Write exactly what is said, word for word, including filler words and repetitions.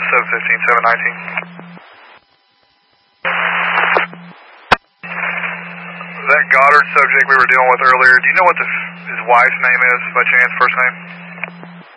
seven fifteen, seven nineteen. That Goddard subject we were dealing with earlier, do you know what the, his wife's name is by chance, first name?